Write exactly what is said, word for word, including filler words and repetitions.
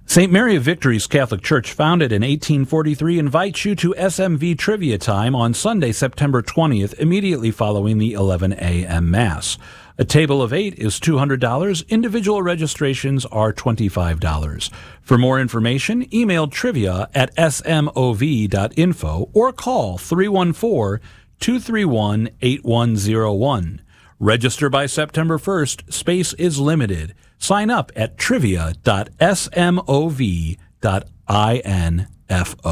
Saint Mary of Victory's Catholic Church, founded in eighteen forty-three, invites you to S M V Trivia Time on Sunday, September twentieth, immediately following the eleven a.m. Mass. A table of eight is two hundred dollars. Individual registrations are twenty-five dollars. For more information, email trivia at s m o v dot info or call three one four, two three one, eight one zero one. Register by September first. Space is limited. Sign up at trivia dot s m o v dot info.